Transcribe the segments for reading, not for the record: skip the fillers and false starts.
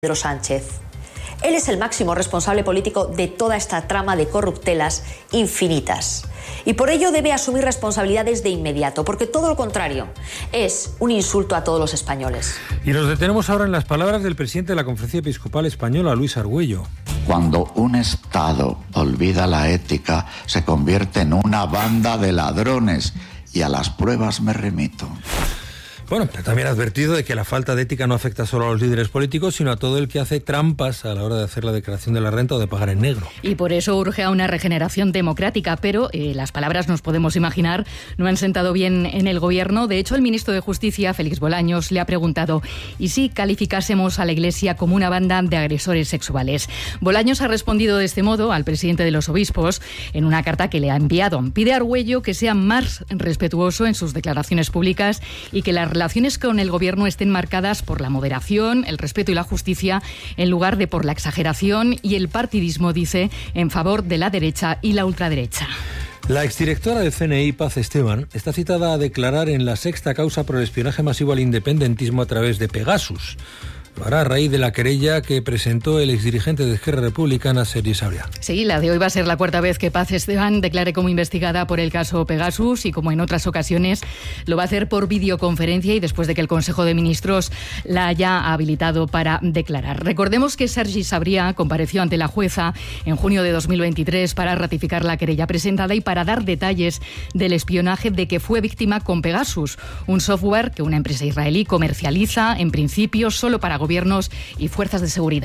Pedro Sánchez. Él es el máximo responsable político de toda esta trama de corruptelas infinitas. Y por ello debe asumir responsabilidades de inmediato, porque todo lo contrario es un insulto a todos los españoles. Y nos detenemos ahora en las palabras del presidente de la Conferencia Episcopal Española, Luis Argüello. Cuando un Estado olvida la ética, se convierte en una banda de ladrones, y a las pruebas me remito. Bueno, pero también ha advertido de que la falta de ética no afecta solo a los líderes políticos, sino a todo el que hace trampas a la hora de hacer la declaración de la renta o de pagar en negro. Y por eso urge a una regeneración democrática, pero las palabras, nos podemos imaginar, no han sentado bien en el gobierno. De hecho, el ministro de Justicia, Félix Bolaños, le ha preguntado ¿y si calificásemos a la Iglesia como una banda de agresores sexuales? Bolaños ha respondido de este modo al presidente de los obispos en una carta que le ha enviado. Pide a Argüello que sea más respetuoso en sus declaraciones públicas y que las relaciones con el gobierno estén marcadas por la moderación, el respeto y la justicia, en lugar de por la exageración y el partidismo, dice, en favor de la derecha y la ultraderecha. La exdirectora del CNI, Paz Esteban, está citada a declarar en la sexta causa por el espionaje masivo al independentismo a través de Pegasus. Lo hará a raíz de la querella que presentó el exdirigente de Esquerra Republicana, Sergi Sabrià. Sí, la de hoy va a ser la cuarta vez que Paz Esteban declare como investigada por el caso Pegasus y, como en otras ocasiones, lo va a hacer por videoconferencia y después de que el Consejo de Ministros la haya habilitado para declarar. Recordemos que Sergi Sabrià compareció ante la jueza en junio de 2023 para ratificar la querella presentada y para dar detalles del espionaje de que fue víctima con Pegasus, un software que una empresa israelí comercializa, en principio, solo para gobiernos y fuerzas de seguridad.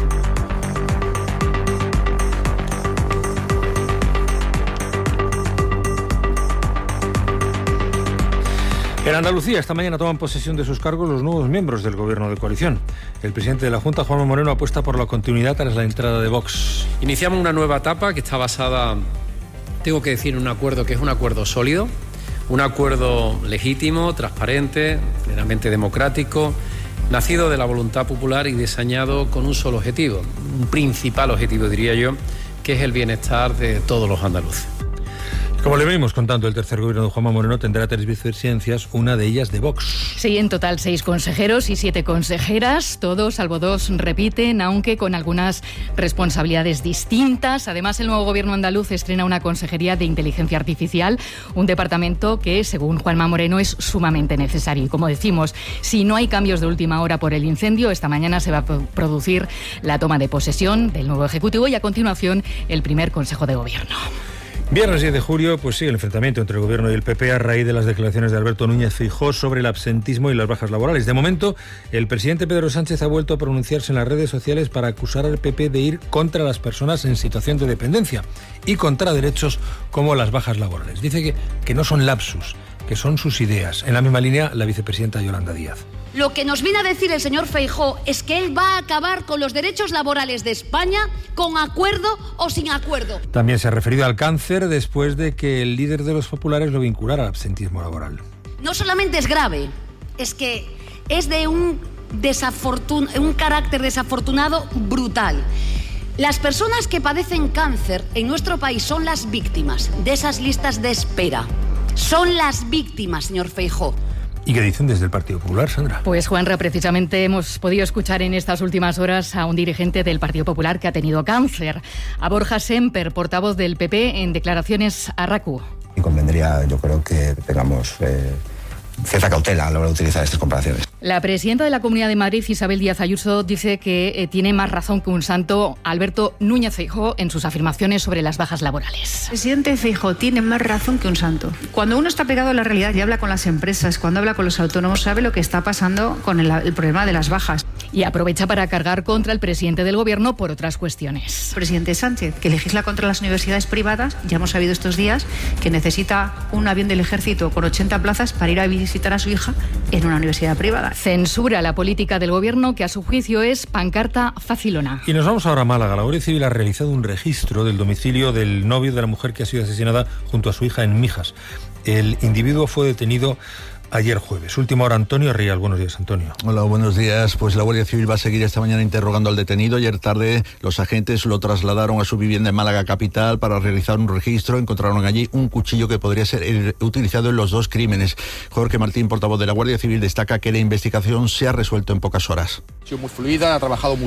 En Andalucía, esta mañana toman posesión de sus cargos los nuevos miembros del gobierno de coalición. El presidente de la Junta, Juanma Moreno, apuesta por la continuidad tras la entrada de Vox. Iniciamos una nueva etapa que está basada, tengo que decir, en un acuerdo que es un acuerdo sólido, un acuerdo legítimo, transparente, plenamente democrático, nacido de la voluntad popular y diseñado con un solo objetivo, un principal objetivo, diría yo, que es el bienestar de todos los andaluces. Como le venimos contando, el tercer gobierno de Juanma Moreno tendrá 3 vicepresidencias, una de ellas de Vox. Sí, en total 6 consejeros y 7 consejeras, todos salvo 2 repiten, aunque con algunas responsabilidades distintas. Además, el nuevo gobierno andaluz estrena una consejería de inteligencia artificial, un departamento que, según Juanma Moreno, es sumamente necesario. Y como decimos, si no hay cambios de última hora por el incendio, esta mañana se va a producir la toma de posesión del nuevo Ejecutivo y a continuación el primer Consejo de Gobierno. Viernes 10 de julio, pues sigue el enfrentamiento entre el Gobierno y el PP a raíz de las declaraciones de Alberto Núñez Feijóo sobre el absentismo y las bajas laborales. De momento, el presidente Pedro Sánchez ha vuelto a pronunciarse en las redes sociales para acusar al PP de ir contra las personas en situación de dependencia y contra derechos como las bajas laborales. Dice que no son lapsus, que son sus ideas. En la misma línea, la vicepresidenta Yolanda Díaz. Lo que nos viene a decir el señor Feijóo es que él va a acabar con los derechos laborales de España con acuerdo o sin acuerdo. También se ha referido al cáncer después de que el líder de los populares lo vinculara al absentismo laboral. No solamente es grave, es que es de un carácter desafortunado brutal. Las personas que padecen cáncer en nuestro país son las víctimas de esas listas de espera. Son las víctimas, señor Feijóo. ¿Y qué dicen desde el Partido Popular, Sandra? Pues, Juanra, precisamente hemos podido escuchar en estas últimas horas a un dirigente del Partido Popular que ha tenido cáncer, a Borja Semper, portavoz del PP, en declaraciones a RACU. Y convendría, yo creo, que tengamos cierta cautela a la hora de utilizar estas comparaciones. La presidenta de la Comunidad de Madrid, Isabel Díaz Ayuso, dice que tiene más razón que un santo Alberto Núñez Feijóo en sus afirmaciones sobre las bajas laborales. El presidente Feijóo tiene más razón que un santo. Cuando uno está pegado a la realidad y habla con las empresas, cuando habla con los autónomos, sabe lo que está pasando con el problema de las bajas. Y aprovecha para cargar contra el presidente del gobierno por otras cuestiones. El presidente Sánchez, que legisla contra las universidades privadas, ya hemos sabido estos días que necesita un avión del ejército con 80 plazas para ir a visitar a su hija en una universidad privada. Censura la política del gobierno, que a su juicio es pancarta facilona. Y nos vamos ahora a Málaga. La Guardia Civil ha realizado un registro del domicilio del novio de la mujer que ha sido asesinada junto a su hija en Mijas. El individuo fue detenido ayer jueves. Última hora, Antonio Rial. Buenos días, Antonio. Hola, buenos días. Pues la Guardia Civil va a seguir esta mañana interrogando al detenido. Ayer tarde los agentes lo trasladaron a su vivienda en Málaga capital para realizar un registro. Encontraron allí un cuchillo que podría ser utilizado en los dos crímenes. Jorge Martín, portavoz de la Guardia Civil, destaca que la investigación se ha resuelto en pocas horas. Ha sido muy fluida, ha trabajado muy